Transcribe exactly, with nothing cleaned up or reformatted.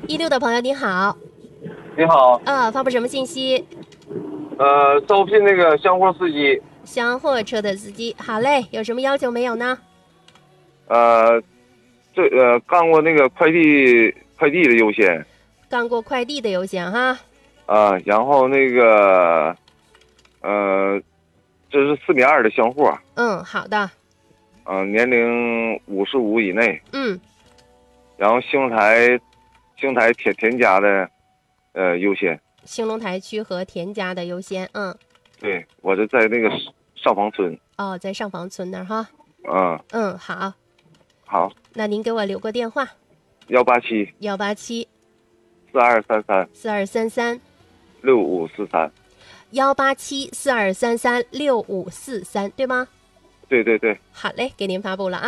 一六的朋友您好， 你好， 啊，发布什么信息？ 呃，招聘那个厢货司机， 厢货车的司机，好嘞，有什么要求没有呢？ 呃，这呃干过那个快递快递的优先干过快递的优先哈。 啊、然后那个呃，这是四米二的厢货， 嗯，好的。 啊、年龄五十五以内， 嗯， 然后兴隆台兴隆台田田家的呃优先， 兴隆台区和田家的优先。嗯， 对我这在那个上房村， 哦，在上房村那儿哈。 啊、 嗯，好， 好， 那您给我留个电话， 幺八七幺八七四二三三四二三三六五四三， 幺八七四二三三六五四三，对吗？ 对对对。 好嘞，给您发布了啊。